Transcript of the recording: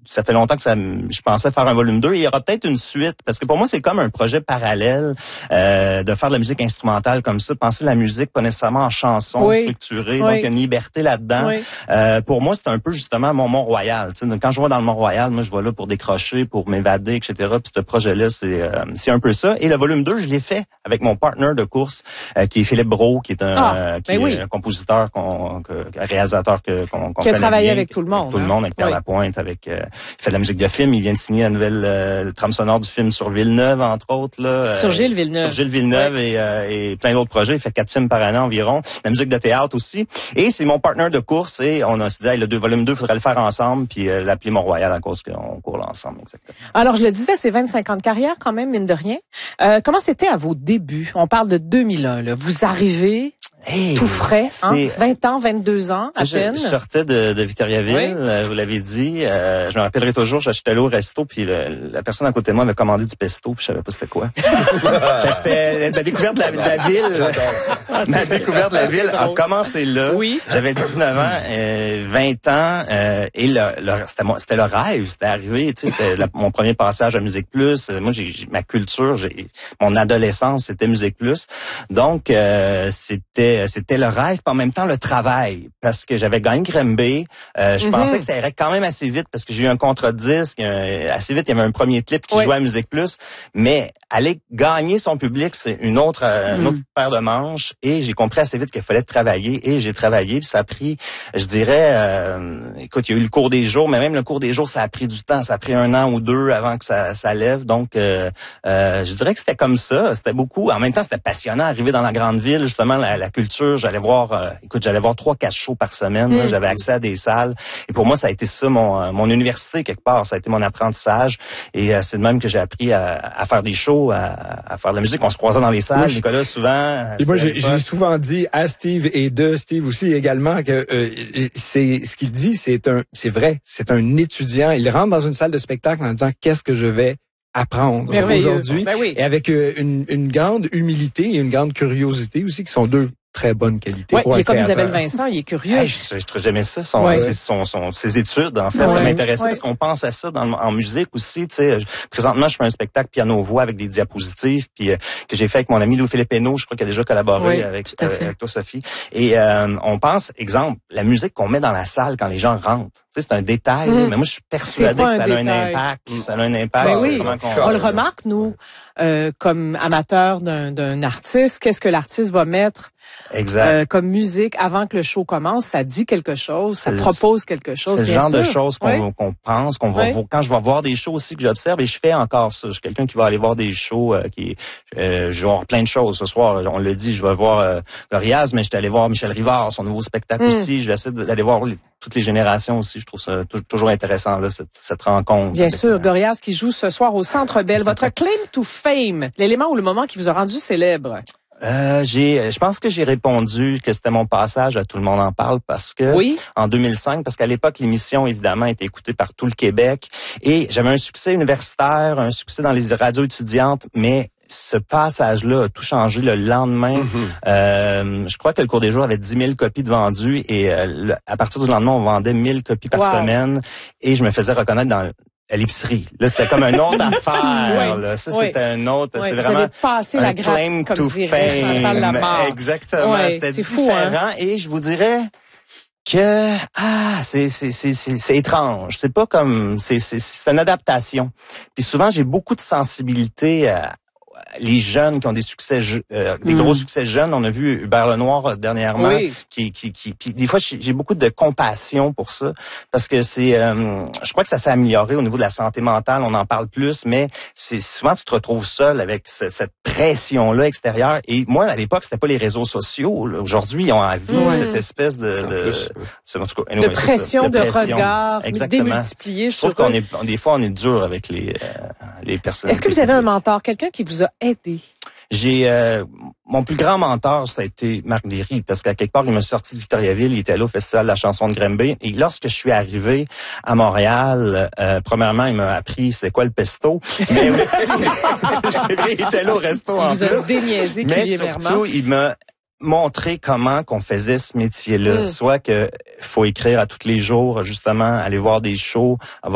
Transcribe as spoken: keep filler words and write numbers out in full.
ça fait longtemps que ça, je pensais faire un volume deux. Et il y aura peut-être une suite, parce que pour moi, c'est comme un projet parallèle euh, de faire de la musique instrumentale comme ça, penser la musique pas nécessairement en chanson oui. structurée, Oui. donc il y a une liberté là-dedans. Oui. Euh, pour moi, c'est un peu justement mon Mont-Royal. Tu sais, quand je vais dans le Mont-Royal, moi, je vais là pour décrocher, pour m'évader, et cetera. Puis ce projet-là, c'est euh, c'est un peu ça. Et le volume deux, je l'ai fait avec mon partner de course, euh, qui est Philippe Brault, qui est un, ah, euh, qui ben oui. est un compositeur, qu'on, que, un réalisateur que, qu'on, qu'on qui a connaît travaillé bien, avec tout le monde. Avec tout hein? le monde, avec Pierre oui. Lapointe, avec euh, il fait de la musique de film. Il vient de signer la nouvelle euh, trame sonore du film sur Villeneuve, entre autres. Là, sur euh, Gilles Villeneuve. Sur Gilles Villeneuve oui. et, euh, et plein d'autres projets. Il fait quatre films par année environ. La musique de théâtre aussi. Et c'est mon partner de course. Et on a se dit, hey, le deux, volume deux, il faudrait le faire ensemble, puis euh, l'appeler Mont-Royal à cause qu'on court ensemble. Exactement. Alors, je le disais, c'est vingt-cinq ans de carrière quand même, mine de rien. Euh, comment c'était à vos débuts? On parle de deux mille un. Là. Vous arrivez... Hey, tout frais, hein? vingt ans, vingt-deux ans, à je, peine. Je sortais de, de Victoriaville, oui. euh, vous l'avez dit. Euh, je me rappellerai toujours, j'achetais là au resto, puis le, la personne à côté de moi m'avait commandé du pesto, puis je savais pas c'était quoi. Fait que c'était la découverte de la, de la ville. Ah, ma découverte de la ville a commencé là. Oui. J'avais dix-neuf ans, euh, vingt ans, euh, et le, le, c'était, mon, c'était le rêve, c'était arrivé. Tu sais, c'était la, mon premier passage à Musique Plus. Moi, j'ai, j'ai ma culture, j'ai mon adolescence, c'était Musique Plus. Donc, euh, c'était C'était le rêve, puis en même temps le travail, parce que j'avais gagné Grimby. Euh, je mm-hmm. pensais que ça irait quand même assez vite, parce que j'ai eu un contrat de disque. Un, assez vite, il y avait un premier clip qui oui. jouait à Musique Plus. Mais aller gagner son public, c'est une autre, mm. une autre paire de manches. Et j'ai compris assez vite qu'il fallait travailler. Et j'ai travaillé, puis ça a pris, je dirais, euh, écoute, il y a eu le cours des jours, mais même le cours des jours, ça a pris du temps. Ça a pris un an ou deux avant que ça, ça lève. Donc, euh, euh, je dirais que c'était comme ça. C'était beaucoup. En même temps, c'était passionnant, arriver dans la grande ville, justement, la, la culture. J'allais voir, euh, écoute, j'allais voir trois, quatre shows par semaine. Mmh. Là, j'avais accès à des salles. Et pour moi, ça a été ça, mon, euh, mon université, quelque part. Ça a été mon apprentissage. Et euh, c'est de même que j'ai appris à, à faire des shows, à, à faire de la musique. On se croisait dans les salles, oui. Nicolas, souvent. Et moi, j'ai, j'ai souvent dit à Steve et de Steve aussi également que euh, c'est ce qu'il dit, c'est un, c'est vrai, c'est un étudiant. Il rentre dans une salle de spectacle en disant qu'est-ce que je vais apprendre Merveilleux. aujourd'hui, ben oui. et avec une, une grande humilité et une grande curiosité aussi, qui sont deux très bonne qualité. Oui, il est comme créateur. Isabelle Vincent, il est curieux. Hey, je, je, j'aimais ça, son, ouais. ses, son, son, ses études, en fait. Ouais. Ça m'intéressait ouais. parce qu'on pense à ça dans, en musique aussi. Tu sais, présentement, je fais un spectacle piano-voix avec des diapositives, puis euh, que j'ai fait avec mon ami Louis-Philippe Hénaud, je crois qu'il a déjà collaboré oui, avec, avec, avec toi, Sophie. Et euh, on pense, exemple, la musique qu'on met dans la salle quand les gens rentrent. Tu sais, c'est un détail, mmh. mais moi, je suis persuadé que ça a un impact. Mmh. Ça a un impact. Ben oui. Comment on, on le remarque, nous, euh, comme amateurs d'un, d'un artiste, qu'est-ce que l'artiste va mettre exact. Euh, comme musique avant que le show commence, ça dit quelque chose, ça c'est propose quelque chose. C'est le bien genre sûr. de choses qu'on, oui. qu'on pense, qu'on va oui. voir. Quand je vais voir des shows aussi que j'observe, et je fais encore ça. Je suis quelqu'un qui va aller voir des shows, euh, qui, euh, je vais voir plein de choses ce soir. On le dit, je vais voir euh, Gorillaz, mais j'étais allé voir Michel Rivard, son nouveau spectacle mm. aussi. Je vais essayer d'aller voir les, toutes les générations aussi. Je trouve ça t- toujours intéressant là, cette, cette rencontre. Bien sûr, euh... Gorillaz qui joue ce soir au Centre Bell. Votre claim to fame, l'élément ou le moment qui vous a rendu célèbre. Euh, j'ai, je pense que j'ai répondu que c'était mon passage à Tout le monde en parle parce que oui. en deux mille cinq, parce qu'à l'époque l'émission évidemment était écoutée par tout le Québec et j'avais un succès universitaire, un succès dans les radios étudiantes, mais ce passage-là a tout changé le lendemain. Mm-hmm. Euh, je crois que le cours des jours avait dix mille copies de vendues et euh, le, à partir du lendemain on vendait mille copies par wow. semaine et je me faisais reconnaître dans à l'épicerie. Là, c'était comme une autre affaire. Oui, là. Ça, oui. c'était un autre. Oui, c'est vous vraiment avez passé un la grappe, claim comme to dirait Chantal fame. Lamarre. Exactement. Oui, c'était c'est différent. fou, hein? Et je vous dirais que ah, c'est c'est c'est c'est, c'est étrange. C'est pas comme c'est c'est c'est une adaptation. Puis souvent, j'ai beaucoup de sensibilité à les jeunes qui ont des succès, euh, des mmh. gros succès jeunes. On a vu Hubert Lenoir euh, dernièrement, oui. qui, qui, qui, puis des fois j'ai, j'ai beaucoup de compassion pour ça, parce que c'est, euh, je crois que ça s'est amélioré au niveau de la santé mentale. On en parle plus, mais c'est souvent tu te retrouves seul avec ce, cette pression-là extérieure. Et moi, à l'époque, c'était pas les réseaux sociaux. Là. Aujourd'hui, ils ont envie mmh. cette espèce de, de, plus, de, en tout cas, anyway, de pression, de, de pression. regard, Exactement. démultiplié. Je trouve qu'on est, des fois, on est dur avec les, euh, les personnes. Est-ce que vous avez un mentor, quelqu'un qui vous a aidé? J'ai euh, mon plus grand mentor, ça a été Marc Léry, parce qu'à quelque part, il m'a sorti de Victoriaville, il était là au Festival de la chanson de Grimby. Et lorsque je suis arrivé à Montréal, euh, premièrement, il m'a appris c'est quoi le pesto, mais aussi, il était là au resto en plus. Il vous a déniaisé mais surtout, il m'a montré comment qu'on faisait ce métier-là. Mm. Soit que faut écrire à tous les jours, justement, aller voir des shows, avoir